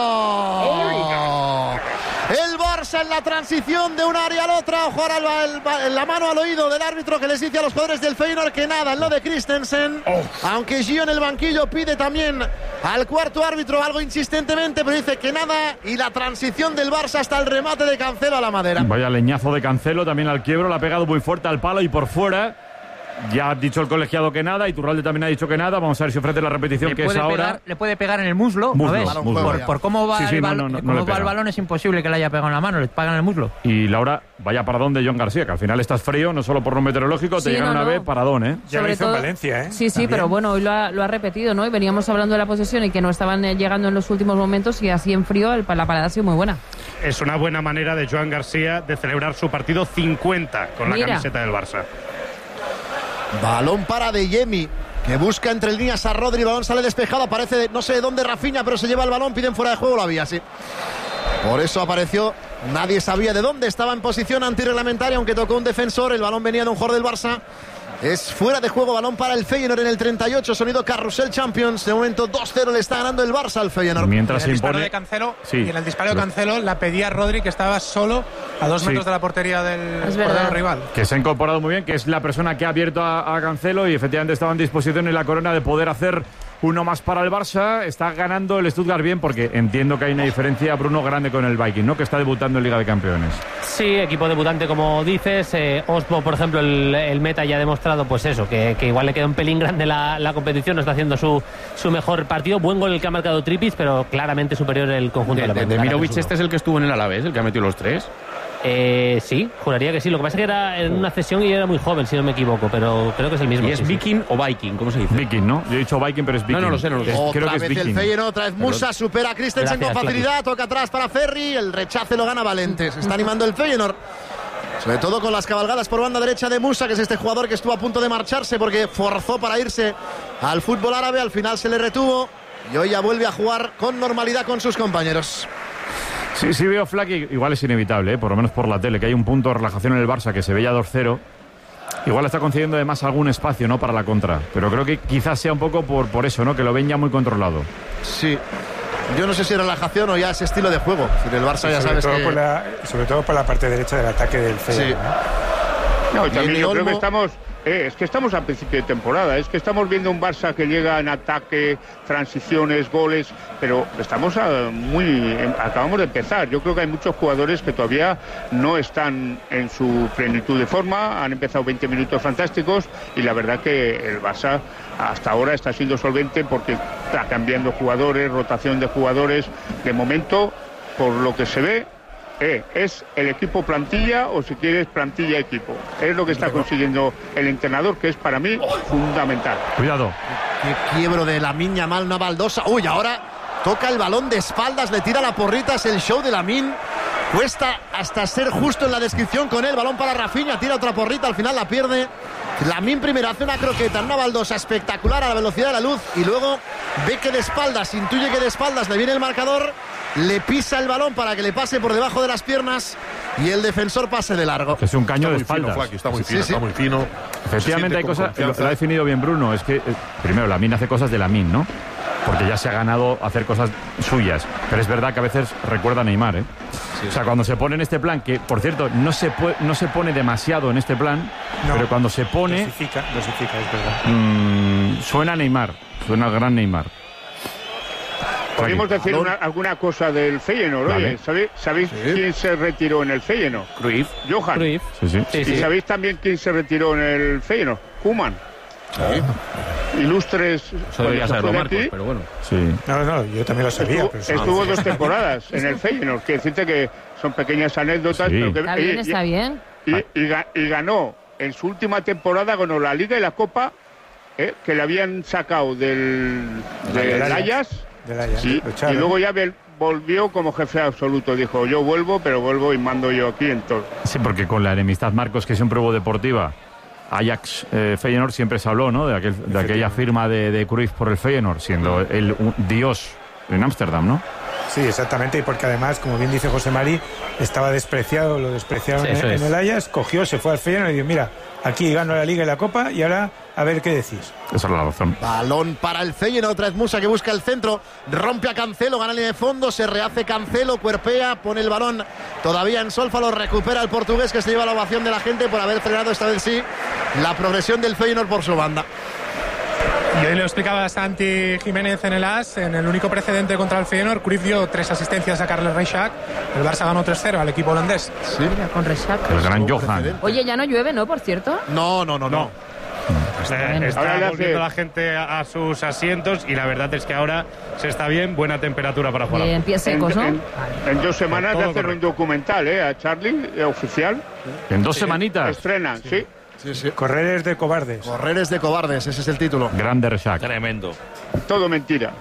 palo. El Barça en la transición de un área al otra, ojo ahora la mano al oído del árbitro, que les dice a los jugadores del Feyenoord que nada en lo de Christensen, aunque Gio en el banquillo pide también al cuarto árbitro algo insistentemente, pero dice que nada, y la transición del Barça hasta el remate de Cancelo a la madera. Vaya leñazo de Cancelo también al quiebro, la ha pegado muy fuerte al palo y por fuera. Ya ha dicho el colegiado que nada, Iturralde también ha dicho que nada. Vamos a ver si ofrece la repetición, que es ahora. Le puede pegar en el muslo, por cómo va el balón, es imposible que le haya pegado en la mano, le pagan en el muslo. Y Laura, vaya paradón de Joan García, que al final estás frío, no solo por lo meteorológico, te llegan una vez, paradón, ¿eh? Ya lo hizo en Valencia, ¿eh? Sí, también. Pero bueno, hoy lo ha repetido, ¿no? Y veníamos hablando de la posesión y que no estaban llegando en los últimos momentos, y así en frío la parada ha sido muy buena. Es una buena manera de Joan García de celebrar su partido 50 con la camiseta del Barça. Balón para Adeyemi, que busca entre líneas a Rodri, el balón sale despejado, aparece no sé de dónde Rafinha, pero se lleva el balón, piden fuera de juego, lo había, sí. Por eso apareció, nadie sabía de dónde estaba en posición antirreglamentaria, aunque tocó un defensor, el balón venía de un jugador del Barça. Es fuera de juego, balón para el Feyenoord en el 38, sonido Carrusel Champions. De momento 2-0 le está ganando el Barça al Feyenoord. Mientras en el disparo de Cancelo, y en el disparo de Cancelo la pedía Rodri, que estaba solo a 2 metros de la portería del portero rival. Que se ha incorporado muy bien, que es la persona que ha abierto a Cancelo, y efectivamente estaba en disposición en la corona de poder hacer uno más para el Barça. Está ganando el Stuttgart bien, porque entiendo que hay una diferencia, Bruno, grande con el Viking, ¿no? Que está debutando en Liga de Campeones. Sí, equipo debutante, como dices. Osmo, por ejemplo, el meta ya ha demostrado, pues eso, que igual le queda un pelín grande la competición, no está haciendo su mejor partido. Buen gol el que ha marcado Trippic, pero claramente superior el conjunto de Demirovic. Este es el que estuvo en el Alavés, el que ha metido los 3. Sí, juraría que sí. Lo que pasa es que era en una cesión y era muy joven, si no me equivoco, pero creo que es el mismo. ¿Y es Viking o Viking? ¿Cómo se dice? Viking, ¿no? Yo he dicho Viking, pero es Viking. No lo sé. Creo que es Viking. El Feyenoord, otra vez Musa, supera a Christensen con facilidad, toca atrás para Ferri, el rechace lo gana Valente. Se está animando el Feyenoord, sobre todo con las cabalgadas por banda derecha de Musa, que es este jugador que estuvo a punto de marcharse porque forzó para irse al fútbol árabe, al final se le retuvo y hoy ya vuelve a jugar con normalidad con sus compañeros. Sí, veo Flaky, igual es inevitable, por lo menos por la tele, que hay un punto de relajación en el Barça que se veía 2-0. Igual está concediendo además algún espacio, ¿no?, para la contra, pero creo que quizás sea un poco por eso, ¿no?, que lo ven ya muy controlado. Sí. Yo no sé si relajación o ya ese estilo de juego. En el Barça ya sabes que... sobre todo por la parte derecha del ataque del Feyenoord. Sí. No, también yo creo que estamos... es que estamos a principio de temporada, es que estamos viendo un Barça que llega en ataque, transiciones, goles, pero estamos acabamos de empezar. Yo creo que hay muchos jugadores que todavía no están en su plenitud de forma, han empezado 20 minutos fantásticos y la verdad que el Barça hasta ahora está siendo solvente porque está cambiando jugadores, rotación de jugadores. De momento, por lo que se ve, es el equipo plantilla o si quieres plantilla equipo. Es lo que está consiguiendo el entrenador, que es para mí fundamental. Cuidado. Qué quiebro de Lamine Yamal, una baldosa. Uy, ahora toca el balón de espaldas, le tira la porrita, es el show de Lamine. Cuesta hasta ser justo en la descripción con él. Balón para Rafinha, tira otra porrita, al final la pierde. Lamine primero hace una croqueta, una baldosa espectacular a la velocidad de la luz y luego ve que de espaldas, intuye que de espaldas le viene el marcador, le pisa el balón para que le pase por debajo de las piernas y el defensor pase de largo. Es un caño de espaldas. Está muy fino, está muy fino. Efectivamente hay cosas, lo ha definido bien Bruno, es que primero Lamine hace cosas de Lamine, ¿no? Porque ya se ha ganado hacer cosas suyas, pero es verdad que a veces recuerda a Neymar, ¿eh? Sí, o sea, cuando se pone en este plan, que por cierto no se pone demasiado en este plan, pero cuando se pone... Dosifica, es verdad. Suena a Neymar, suena al gran Neymar. Podríamos decir alguna cosa del Feyenoord, vale. ¿Sabéis quién se retiró en el Feyenoord? Cruyff. Johan. Cruyff. Sí. ¿Y sabéis también quién se retiró en el Feyenoord? Koeman. Ilustres. Eso debería saberlo Marcos, pero bueno. Sí. No, yo también lo sabía. Estuvo 2 temporadas en el Feyenoord, que decirte que son pequeñas anécdotas. Pero que, está bien. Y ganó, en su última temporada, ganó la Liga y la Copa, que le habían sacado del Ajax. Y luego ya volvió como jefe absoluto. Dijo, yo vuelvo, pero vuelvo y mando yo aquí en todo. Sí, porque con la enemistad, Marcos, que siempre hubo deportiva, Ajax Feyenoord siempre se habló, ¿no? De aquella firma de Cruyff por el Feyenoord, siendo el dios en Ámsterdam, ¿no? Sí, exactamente, y porque además, como bien dice José Mari, estaba despreciado, lo despreciaron en el Ajax, cogió, se fue al Feyenoord y dijo, mira, aquí gano la Liga y la Copa y ahora a ver qué decís. Esa es la razón. Balón para el Feyenoord, otra vez Musa que busca el centro, rompe a Cancelo, gana línea de fondo, se rehace Cancelo, cuerpea, pone el balón todavía en solfa, lo recupera el portugués que se lleva la ovación de la gente por haber frenado esta vez sí la progresión del Feyenoord por su banda. Y hoy lo explicaba Santi Jiménez en el AS, en el único precedente contra el Feyenoord, Cruyff dio 3 asistencias a Carles Reixact, el Barça ganó 3-0 al equipo holandés. Sí, con Reixact. El gran Johan. Oye, ya no llueve, ¿no? Por cierto. No. Está volviendo la gente a sus asientos y la verdad es que ahora se está bien, buena temperatura para jugar. En pies secos, ¿no? En 2 semanas de hacer un documental, a Charlie, oficial. ¿En 2 semanitas? Estrenan, sí. Sí. Correres de cobardes. Correres de cobardes, ese es el título. Grande Reixact. Tremendo. Todo mentira.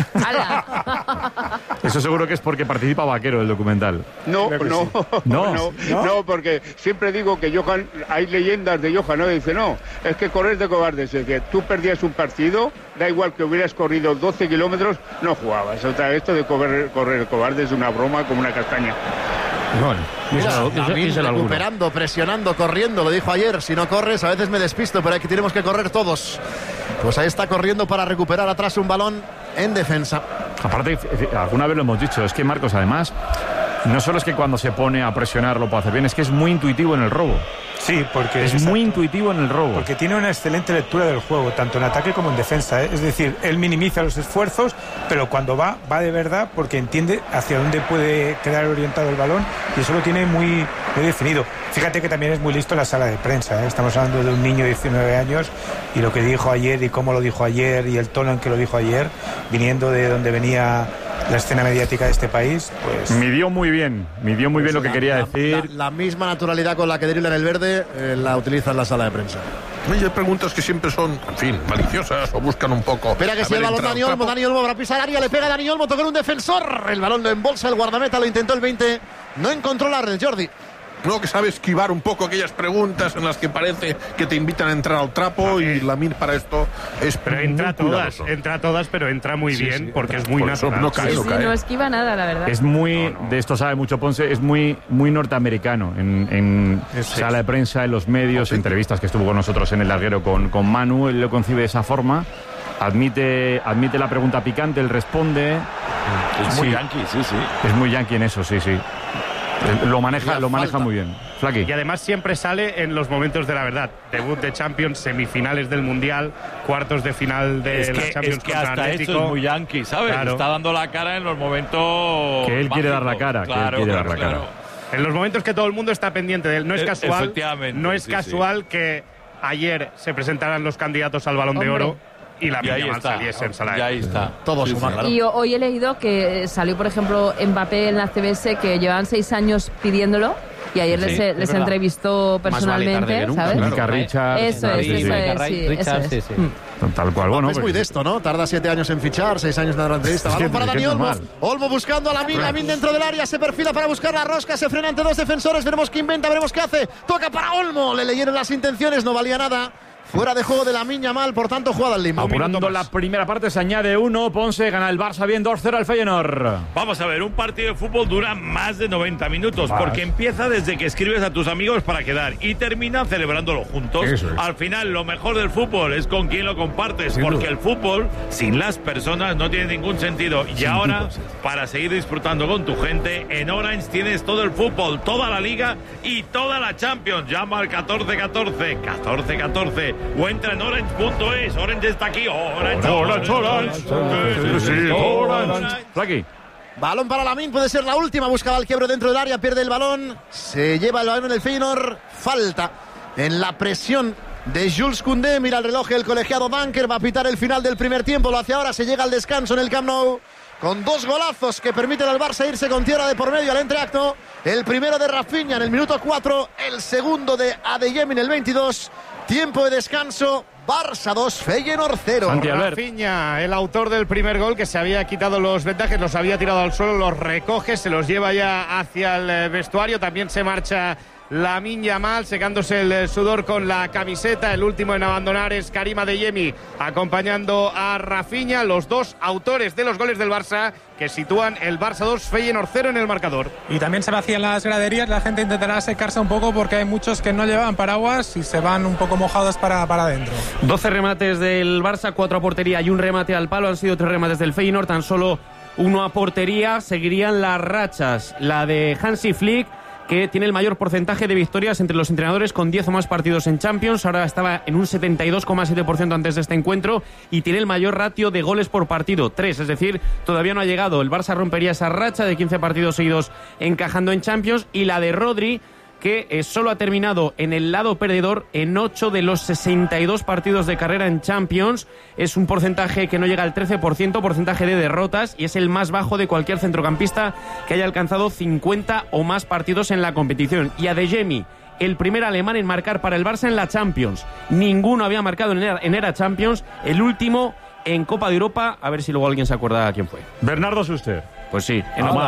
Eso seguro que es porque participa Vaquero el documental. No, porque siempre digo que Johan, hay leyendas de Johan, ¿no? Dice, no, es que correr de cobardes, es que tú perdías un partido, da igual que hubieras corrido 12 kilómetros, no jugabas. O sea, esto de correr cobarde es una broma como una castaña. Bueno, recuperando, presionando, corriendo, lo dijo ayer, si no corres a veces me despisto, pero aquí tenemos que correr todos. Pues ahí está corriendo para recuperar atrás un balón en defensa. Aparte, alguna vez lo hemos dicho, es que Marcos además no solo es que cuando se pone a presionar lo puede hacer bien, es que es muy intuitivo en el robo. Sí, porque es muy intuitivo en el robo. Porque tiene una excelente lectura del juego, tanto en ataque como en defensa, ¿eh? Es decir, él minimiza los esfuerzos, pero cuando va de verdad porque entiende hacia dónde puede quedar orientado el balón y eso lo tiene muy definido. Fíjate que también es muy listo en la sala de prensa, ¿eh? Estamos hablando de un niño de 19 años y lo que dijo ayer y cómo lo dijo ayer y el tono en que lo dijo ayer, viniendo de donde venía la escena mediática de este país, pues... Midió muy bien lo que quería decir. La misma naturalidad con la que dribla en el verde la utiliza en la sala de prensa. Hay preguntas que siempre son, en fin, maliciosas o buscan un poco... Espera que si el balón Dani Olmo va a pisar área, le pega Dani Olmo, toca un defensor, el balón lo embolsa el guardameta, lo intentó el 20, no encontró la red, Jordi. No, que sabe esquivar un poco aquellas preguntas en las que parece que te invitan a entrar al trapo y Lamine para esto es pero entra todas, pero entra muy bien porque es muy natural. No esquiva nada, la verdad. Es muy, de esto sabe mucho Ponce, es muy norteamericano en sala de prensa, en los medios, entrevistas que estuvo con nosotros en el larguero con Manu, él lo concibe de esa forma. Admite la pregunta picante, él responde Es muy yankee, sí. Es muy yankee en eso, sí. Lo maneja muy bien. Flaky. Y además siempre sale en los momentos de la verdad. Debut de Champions, semifinales del Mundial, cuartos de final de la Champions contra hasta Atlético. eso es muy yankee, ¿sabes? Claro. Está dando la cara en los momentos que él quiere dar la cara. Claro. En los momentos que todo el mundo está pendiente de él. No es casual, efectivamente, no es casual que ayer se presentaran los candidatos al Balón de Oro y la Yamal saliese en sala. Y ahí está. Todo suma, claro. Y hoy he leído que salió, por ejemplo, Mbappé en la CBS, que llevaban 6 años pidiéndolo. Y ayer les entrevistó personalmente, ¿sabes? Mica Richards. Eso es. Tal cual, bueno. Es muy de esto, ¿no? Tarda 7 años en fichar, 6 años en dar la entrevista. Balón para Dani Olmo. Olmo buscando a Lamin dentro del área, se perfila para buscar la rosca, se frena ante 2 defensores, veremos qué inventa, veremos qué hace. Toca para Olmo, le leyeron las intenciones, no valía nada. Fuera de juego de Lamine Yamal, por tanto, jugada al limbo. Apurando la primera parte, se añade 1. Ponce gana el Barça bien 2-0 al Feyenoord. Vamos a ver, un partido de fútbol dura más de 90 minutos porque empieza desde que escribes a tus amigos para quedar y termina celebrándolo juntos. Al final, lo mejor del fútbol es con quien lo compartes, porque el fútbol sin las personas no tiene ningún sentido. Y ahora, para seguir disfrutando con tu gente, en Orange tienes todo el fútbol, toda la Liga y toda la Champions. Llama al 1414 o entra en orange.es. Orange está aquí. Orange. Flaky. Balón para Lamine, puede ser la última. Buscaba el quiebro dentro del área, pierde el balón. Se lleva el balón en el Feyenoord. Falta en la presión de Jules Koundé. Mira el reloj el colegiado Banker. Va a pitar el final del primer tiempo. Lo hace ahora. Se llega al descanso en el Camp Nou, con 2 golazos que permiten al Barça irse con tierra de por medio al entreacto. El primero de Rafinha en el minuto 4. El segundo de Adeyemi en el 22. Tiempo de descanso. Barça 2, Feyenoord 0. Rafinha, el autor del primer gol, que se había quitado los vendajes, los había tirado al suelo, los recoge, se los lleva ya hacia el vestuario. También se marcha Lamine Yamal, secándose el sudor con la camiseta. El último en abandonar es Karim Adeyemi, acompañando a Rafinha, los 2 autores de los goles del Barça, que sitúan el Barça 2, Feyenoord 0 en el marcador. Y también se vacían las graderías, la gente intentará secarse un poco porque hay muchos que no llevan paraguas y se van un poco mojados para adentro. 12 remates del Barça, 4 a portería y un remate al palo. Han sido 3 remates del Feyenoord, tan solo 1 a portería. Seguirían las rachas, la de Hansi Flick, que tiene el mayor porcentaje de victorias entre los entrenadores, con 10 o más partidos en Champions. Ahora estaba en un 72,7% antes de este encuentro, y tiene el mayor ratio de goles por partido, 3, es decir, todavía no ha llegado. El Barça rompería esa racha de 15 partidos seguidos encajando en Champions, y la de Rodri, que solo ha terminado en el lado perdedor en 8 de los 62 partidos de carrera en Champions. Es un porcentaje que no llega al 13%, porcentaje de derrotas, y es el más bajo de cualquier centrocampista que haya alcanzado 50 o más partidos en la competición. Y Adeyemi, el primer alemán en marcar para el Barça en la Champions. Ninguno había marcado en era Champions, el último en Copa de Europa. A ver si luego alguien se acuerda quién fue. Bernardo Suster. Pues sí.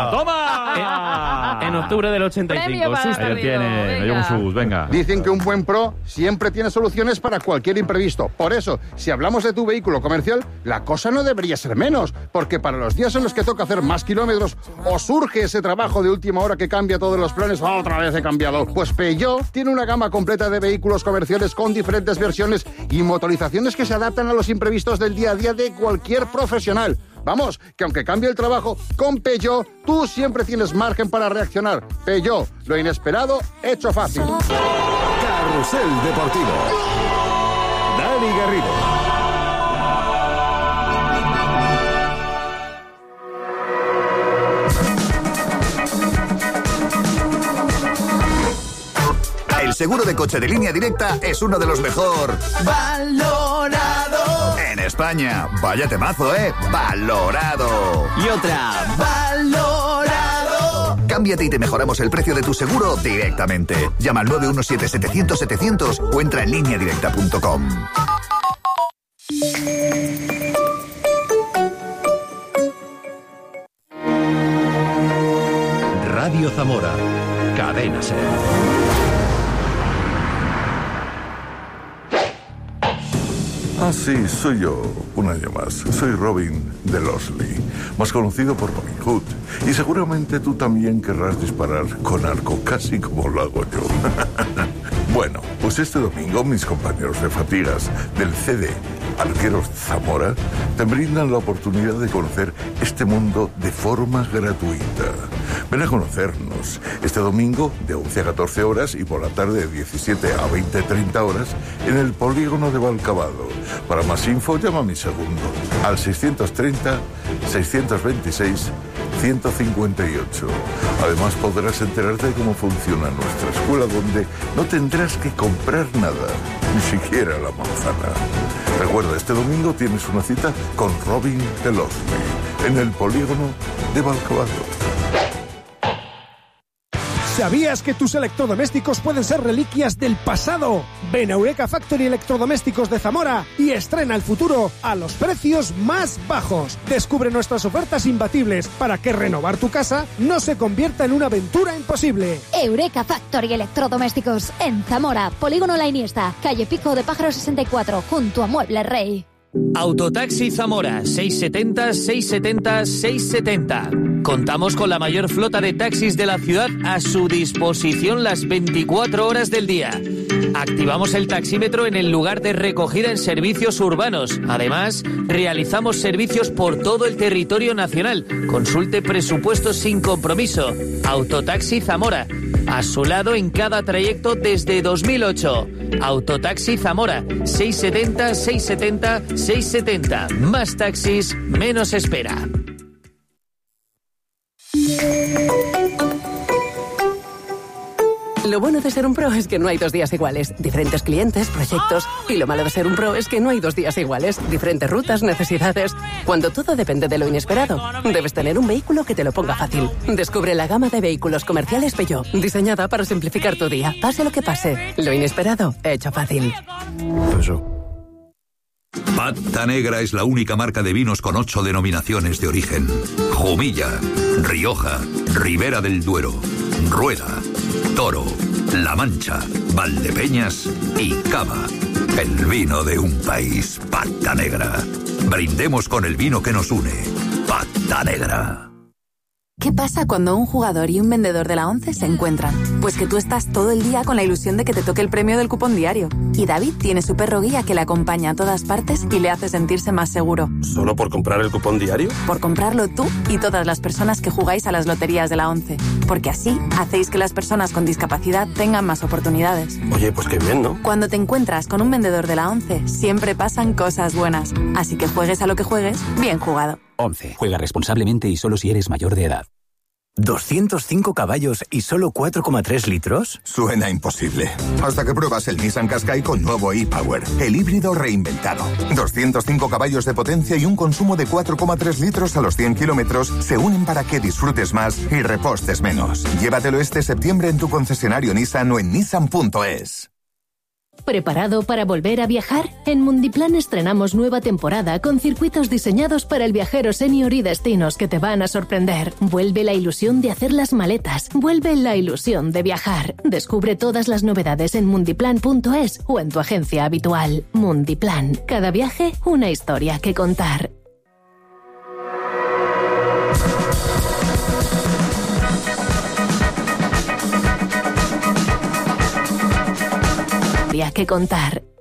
¡Toma! En octubre del 85. Ahí tiene. Venga. Dicen que un buen pro siempre tiene soluciones para cualquier imprevisto. Por eso, si hablamos de tu vehículo comercial, la cosa no debería ser menos. Porque para los días en los que toca hacer más kilómetros o surge ese trabajo de última hora que cambia todos los planes, otra vez he cambiado. Pues Peugeot tiene una gama completa de vehículos comerciales con diferentes versiones y motorizaciones que se adaptan a los imprevistos del día a día de cualquier profesional. Vamos, que aunque cambie el trabajo, con Peugeot tú siempre tienes margen para reaccionar. Peugeot, lo inesperado hecho fácil. Carrusel Deportivo. Dani Garrido. El seguro de coche de Línea Directa es uno de los mejor valorado en España. Vaya temazo, valorado. Y otra, valorado. Cámbiate y te mejoramos el precio de tu seguro directamente. Llama al 917-700-700 o entra en lineadirecta.com. Radio Zamora, Cadena Ser. Ah, sí, soy yo, un año más. Soy Robin de Losley, más conocido por Robin Hood. Y seguramente tú también querrás disparar con arco, casi como lo hago yo. Bueno, pues este domingo mis compañeros de fatigas del CD Arqueros Zamora te brindan la oportunidad de conocer este este mundo de forma gratuita. Ven a conocernos este domingo de 11 a 14 horas y por la tarde de 17 a 20-30 horas en el Polígono de Valcavado. Para más info, llama a mi segundo al 630-626-158. Además podrás enterarte de cómo funciona nuestra escuela, donde no tendrás que comprar nada, ni siquiera la manzana. Recuerda, este domingo tienes una cita con Robin Elosme en el Polígono de Valcavado. ¿Sabías que tus electrodomésticos pueden ser reliquias del pasado? Ven a Eureka Factory Electrodomésticos de Zamora y estrena el futuro a los precios más bajos. Descubre nuestras ofertas imbatibles para que renovar tu casa no se convierta en una aventura imposible. Eureka Factory Electrodomésticos en Zamora, Polígono La Iniesta, calle Pico de Pájaro 64, junto a Muebles Rey. Autotaxi Zamora, 670-670-670. Contamos con la mayor flota de taxis de la ciudad a su disposición las 24 horas del día. Activamos el taxímetro en el lugar de recogida en servicios urbanos. Además, realizamos servicios por todo el territorio nacional. Consulte presupuestos sin compromiso. Autotaxi Zamora, a su lado en cada trayecto desde 2008. Autotaxi Zamora, 670-670-670. Más taxis, menos espera. Lo bueno de ser un pro es que no hay 2 días iguales. Diferentes clientes, proyectos. Y lo malo de ser un pro es que no hay 2 días iguales. Diferentes rutas, necesidades. Cuando todo depende de lo inesperado, debes tener un vehículo que te lo ponga fácil. Descubre la gama de vehículos comerciales Peugeot, diseñada para simplificar tu día. Pase lo que pase, lo inesperado, hecho fácil. Pata Negra es la única marca de vinos con 8 denominaciones de origen. Jumilla, Rioja, Ribera del Duero, Rueda, Toro, La Mancha, Valdepeñas y Cava. El vino de un país. Pata Negra. Brindemos con el vino que nos une. Pata Negra. ¿Qué pasa cuando un jugador y un vendedor de la ONCE se encuentran? Pues que tú estás todo el día con la ilusión de que te toque el premio del cupón diario. Y David tiene su perro guía que le acompaña a todas partes y le hace sentirse más seguro. ¿Solo por comprar el cupón diario? Por comprarlo tú y todas las personas que jugáis a las loterías de la ONCE. Porque así hacéis que las personas con discapacidad tengan más oportunidades. Oye, pues qué bien, ¿no? Cuando te encuentras con un vendedor de la ONCE, siempre pasan cosas buenas. Así que juegues a lo que juegues, bien jugado. 11. Juega responsablemente y solo si eres mayor de edad. ¿205 caballos y solo 4,3 litros? Suena imposible. Hasta que pruebas el Nissan Qashqai con nuevo e-Power, el híbrido reinventado. 205 caballos de potencia y un consumo de 4,3 litros a los 100 kilómetros se unen para que disfrutes más y repostes menos. Llévatelo este septiembre en tu concesionario Nissan o en nissan.es. ¿Preparado para volver a viajar? En Mundiplan estrenamos nueva temporada con circuitos diseñados para el viajero senior y destinos que te van a sorprender. Vuelve la ilusión de hacer las maletas. Vuelve la ilusión de viajar. Descubre todas las novedades en mundiplan.es o en tu agencia habitual. Mundiplan. Cada viaje, una historia que contar. Que contar.